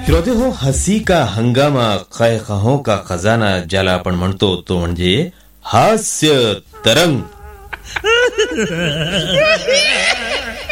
श्रोते हो, हसी का हंगामा, खैखहों का खजाना ज्याला आपण म्हणतो तो म्हणजे हास्य तरंग.